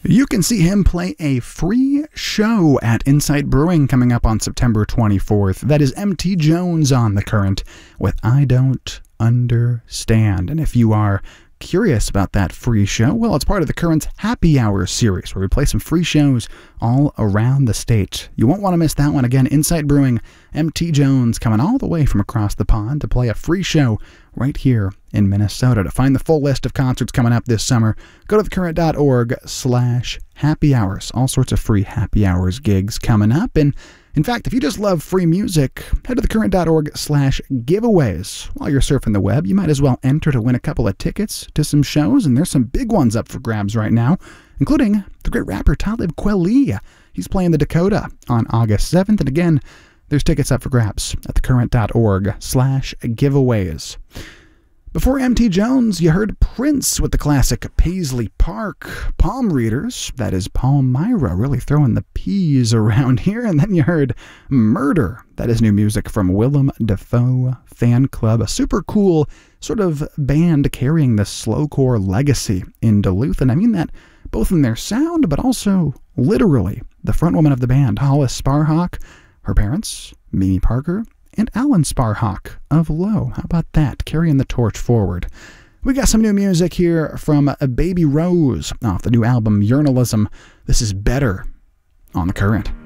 You can see him play a free show at Insight Brewing coming up on September 24th. That is MT Jones on The Current with I Don't Understand. And if you are curious about that free show, well, it's part of The Current's Happy Hour series, where we play some free shows all around the state. You won't want to miss that one. Again, Insight Brewing, MT Jones coming all the way from across the pond to play a free show right here in Minnesota. To find the full list of concerts coming up this summer, go to thecurrent.org/happy hours. All sorts of free happy hours gigs coming up. And in fact, if you just love free music, head to thecurrent.org/giveaways. While you're surfing the web, you might as well enter to win a couple of tickets to some shows, and there's some big ones up for grabs right now, including the great rapper Talib Kweli. He's playing the Dakota on August 7th, and again, there's tickets up for grabs at thecurrent.org/giveaways. Before MT Jones, you heard Prince with the classic Paisley Park. Palm Readers, that is Palmyra, really throwing the P's around here. And then you heard Murder, that is new music from Willem Dafoe Fan Club, a super cool sort of band carrying the slowcore legacy in Duluth. And I mean that both in their sound, but also literally. The frontwoman of the band, Hollis Sparhawk, her parents, Mimi Parker, and Alan Sparhawk of Low. How about that? Carrying the torch forward. We got some new music here from Baby Rose off the new album Journalism. This is Better on The Current.